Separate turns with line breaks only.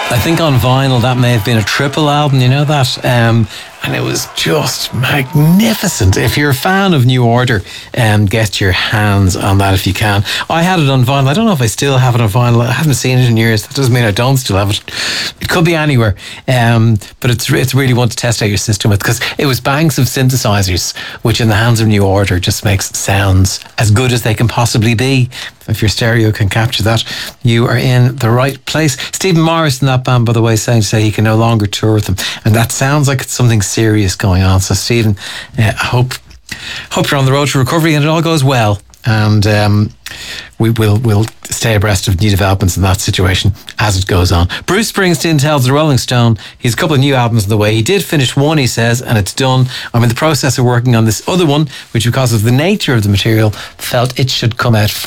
I think on vinyl that may have been a triple album, you know that? And it was just magnificent. If you're a fan of New Order, get your hands on that if you can. I had it on vinyl. I don't know if I still have it on vinyl. I haven't seen it in years. That doesn't mean I don't still have it. It could be anywhere. But it's really one to test out your system with, because it was banks of synthesizers, which in the hands of New Order just makes sounds as good as they can possibly be. If your stereo can capture that, you are in the right place. Stephen Morris in that band, by the way, saying to say he can no longer tour with them. And that sounds like it's something serious going on. So Stephen, I hope you're on the road to recovery and it all goes well. And we'll stay abreast of new developments in that situation as it goes on. Bruce Springsteen tells the Rolling Stone he's a couple of new albums on the way. He did finish one, he says, and it's done. I'm in the process of working on this other one, which because of the nature of the material, felt it should come out